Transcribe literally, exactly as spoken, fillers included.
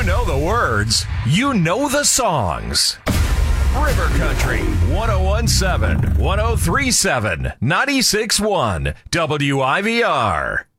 know the words, you know the songs. River Country, one oh one point seven, one oh three point seven, ninety-six point one, W I V R.